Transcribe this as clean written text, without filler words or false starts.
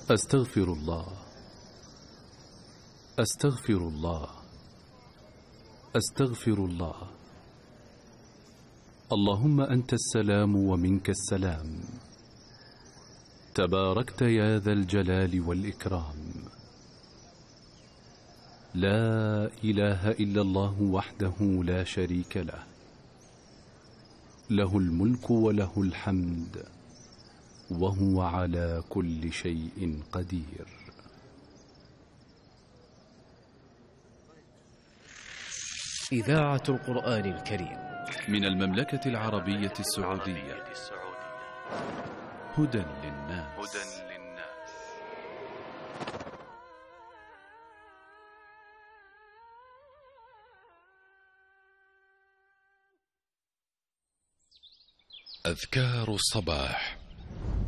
أستغفر الله، أستغفر الله، أستغفر الله. اللهم أنت السلام ومنك السلام، تباركت يا ذا الجلال والإكرام. لا إله إلا الله وحده لا شريك له، له الملك وله الحمد وهو على كل شيء قدير. إذاعة القرآن الكريم من المملكة العربية السعودية. هدى للناس. أذكار الصباح.